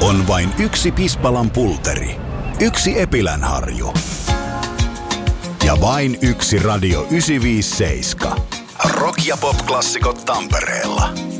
On vain yksi Pispalan pulteri, yksi Epilänharju ja vain yksi Radio 957. Rock- ja pop-klassikot Tampereella.